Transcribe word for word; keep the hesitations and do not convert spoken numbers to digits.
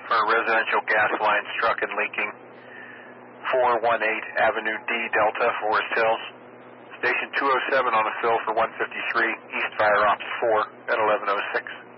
for a residential gas line struck and leaking. four one eight Avenue D, Delta, Forest Hills. Station two oh seven on a fill for one fifty-three, East Fire Ops four at eleven oh six.